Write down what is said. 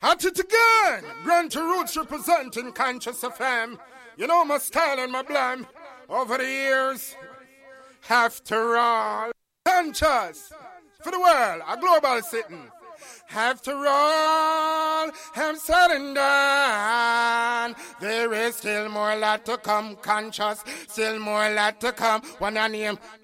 At it again! Grant Roots representing Conscious FM. You know my style and my blam. Over the years, after all, Conscious for the world, a global sitting. After all, I'm said and done. There is still more lot to come, Conscious. Still more lot to come. When I name